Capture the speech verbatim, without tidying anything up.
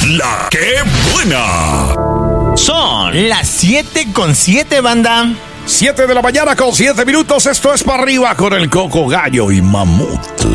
la que buena. Son las siete con siete, banda. siete de la mañana con siete minutos. Esto es para arriba con el Coco, Gallo y Mamut.